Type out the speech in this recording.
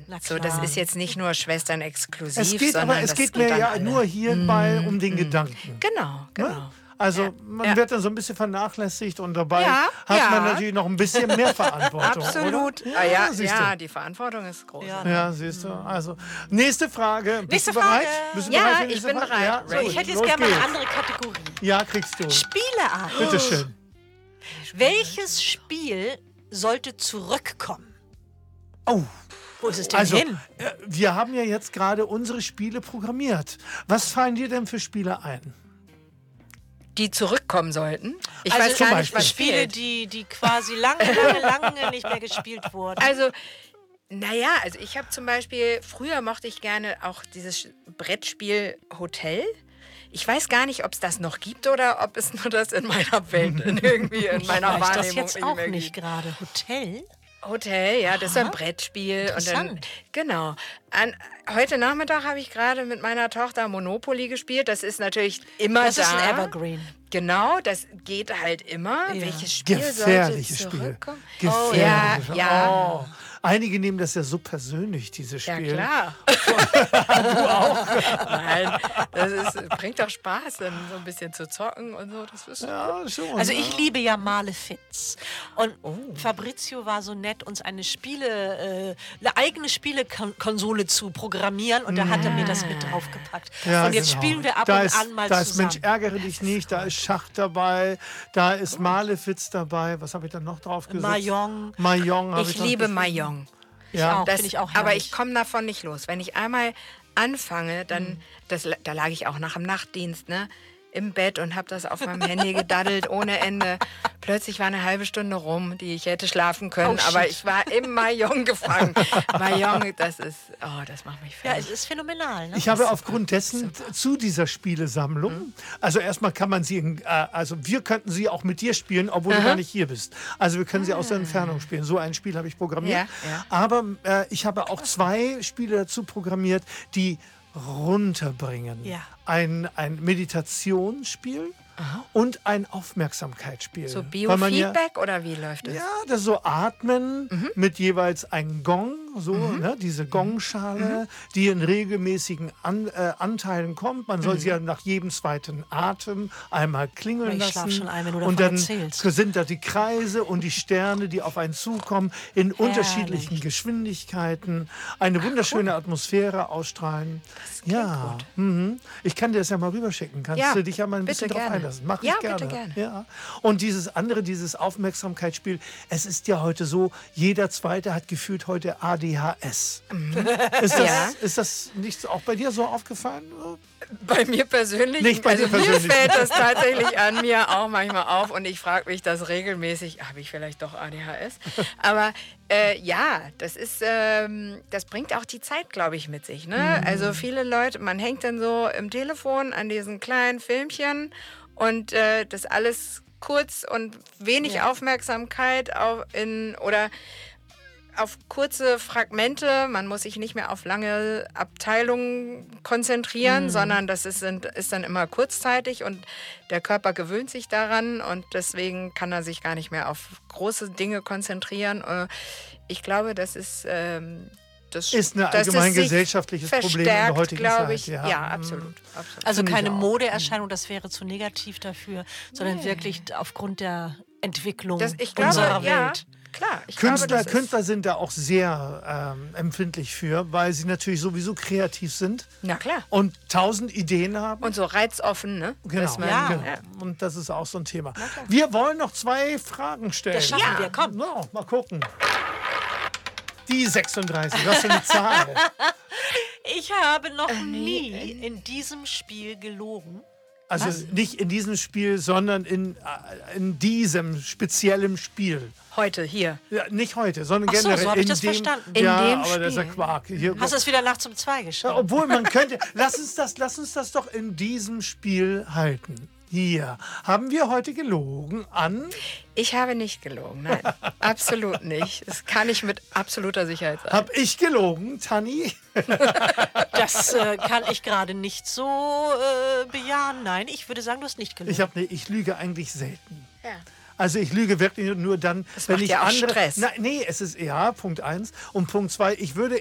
So, das ist jetzt nicht nur Schwestern exklusiv, es geht mir ja nur hierbei um den Gedanken. Genau. Ne? Also man wird dann so ein bisschen vernachlässigt und dabei hat man natürlich noch ein bisschen mehr Verantwortung. Absolut. Oder? Ja, die Verantwortung ist groß. Ja, siehst du. Also, nächste Frage. Bist du Frage. bereit? Bist du bereit für die ich bin Frage? bereit. Ja, So, ich hätte jetzt gerne mal eine andere Kategorie. Ja, kriegst du. Spieleart. Bitteschön. Welches Spiel sollte zurückkommen? Oh. Wo ist es denn hin? Wir haben ja jetzt gerade unsere Spiele programmiert. Was fallen dir denn für Spiele ein? Die zurückkommen sollten. Ich Also weiß gar nicht, was was Spiele, fehlt. die quasi lange nicht mehr gespielt wurden. Also ich habe zum Beispiel, früher mochte ich gerne auch dieses Brettspiel Hotel. Ich weiß gar nicht, ob es das noch gibt oder ob es nur das in meiner Welt, irgendwie in meiner Wahrnehmung das jetzt auch mehr nicht gibt. gerade. Hotel, ja, das ist ein Brettspiel. Und dann, genau. Heute Nachmittag habe ich gerade mit meiner Tochter Monopoly gespielt. Das ist natürlich immer Das da. ist ein Evergreen. Genau, das geht halt immer. Ja. Welches Spiel Gefährliches sollte Spiel. zurückkommen? Gefährliches. Ja. Oh. Einige nehmen das ja so persönlich, dieses Ja, Spiel. klar. Du auch? Nein, bringt doch Spaß, dann so ein bisschen zu zocken und so. Das ist Ja, schon. Also ich liebe ja Malefiz. Und Fabrizio war so nett, uns eine eigene Spielekonsole zu programmieren. Und da hat er mir das mit draufgepackt. Ja, und jetzt genau. spielen wir ab da und ist, an mal da ist zusammen. Mensch, ärgere dich nicht, da ist Schach dabei, da ist Malefiz dabei. Was habe ich dann noch drauf gesetzt? Mahjong. Mahjong habe Ich noch liebe gespielt. Mahjong. Ja. Auch, finde ich auch aber herrlich. ich komme davon nicht los. Wenn ich einmal anfange, dann, da lag ich auch nach dem Nachtdienst, ne, im Bett und habe das auf meinem Handy gedaddelt ohne Ende. Plötzlich war eine halbe Stunde rum, die ich hätte schlafen können, aber ich war im Mahjong gefangen. Mahjong, das macht mich Ja, fertig. es ist phänomenal. Ne? Ich habe aufgrund dessen zu dieser Spielesammlung, also erstmal kann man sie, also wir könnten sie auch mit dir spielen, obwohl du gar nicht hier bist. Also wir können sie aus der Entfernung spielen. So ein Spiel habe ich programmiert. Ja. Aber ich habe auch 2 Spiele dazu programmiert, die runterbringen. Ja. Ein Meditationsspiel und ein Aufmerksamkeitsspiel. So Weil man ja- Biofeedback oder wie läuft das? Ja, das so Atmen mit jeweils einem Gong, so, ne, diese Gongschale, die in regelmäßigen Anteilen kommt. Man soll sie ja nach jedem zweiten Atem einmal klingeln Ich lassen. schlaf schon ein, wenn du und davon dann erzählst. sind da die Kreise und die Sterne, die auf einen zukommen, in unterschiedlichen Geschwindigkeiten. Eine wunderschöne Atmosphäre ausstrahlen. Ja, ich kann dir das ja mal rüberschicken. Kannst Ja, du dich ja mal ein bitte bisschen drauf gerne. einlassen? Mach Ja, ich gerne. bitte gerne. Ja. Und dieses andere, dieses Aufmerksamkeitsspiel, es ist ja heute so, jeder Zweite hat gefühlt heute ADHS. Ist das nicht auch bei dir so aufgefallen? Bei mir persönlich, Nicht bei dir persönlich. mir fällt das tatsächlich an mir auch manchmal auf und ich frage mich das regelmäßig, habe ich vielleicht doch ADHS? Aber ja, das bringt auch die Zeit, glaube ich, mit sich. Ne? Also viele Leute, man hängt dann so im Telefon an diesen kleinen Filmchen und das alles kurz und wenig Aufmerksamkeit oder auf kurze Fragmente. Man muss sich nicht mehr auf lange Abteilungen konzentrieren, sondern das ist dann immer kurzzeitig und der Körper gewöhnt sich daran und deswegen kann er sich gar nicht mehr auf große Dinge konzentrieren. Ich glaube, das ist Ist ein allgemein gesellschaftliches Problem in der heutigen glaube Zeit. ich. Ja, absolut. Also Finde ich keine auch. Modeerscheinung, das wäre zu negativ dafür, sondern wirklich aufgrund der Entwicklung Ich glaube, unserer ja, Welt. klar. Ich glaube, das ist- Künstler sind da auch sehr empfindlich für, weil sie natürlich sowieso kreativ sind Na klar. und 1000 Ideen haben. Und so reizoffen, ne? Genau, Dass man- Ja. genau. Und das ist auch so ein Thema. Wir wollen noch 2 Fragen stellen. Das schaffen wir, komm. No, mal gucken. Die 36, was für eine Zahl. Ich habe noch nie in diesem Spiel gelogen. Also nicht in diesem Spiel, sondern in diesem speziellen Spiel. Heute, hier. Ja, nicht heute, sondern Ach so, generell so hab ich in das dem, verstanden. In Ja, dem aber das ist ja Spiel. Quark. Hier, Hast du es wieder nachts um 2 ja, geschrieben? obwohl man könnte, lass uns das doch in diesem Spiel halten. Hier haben wir heute gelogen an. Ich habe nicht gelogen, nein. Absolut nicht. Das kann ich mit absoluter Sicherheit sagen. Hab ich gelogen, Tanni? Das kann ich gerade nicht so bejahen. Nein, ich würde sagen, du hast nicht gelogen. Ich lüge eigentlich selten. Ja. Also ich lüge wirklich nur dann, wenn macht ich ja auch andere... Stress. Nee, es ist Punkt 1. Und Punkt 2, ich würde